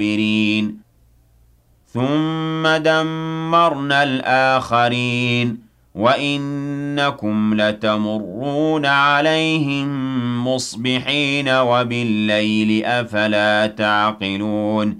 مُدْبِرِينَ ثُمَّ دَمَّرْنَا الْآخَرِينَ وَإِنَّكُمْ لَتَمُرُّونَ عَلَيْهِم مُّصْبِحِينَ وَبِاللَّيْلِ ۚ أَفَلَا تَعْقِلُونَ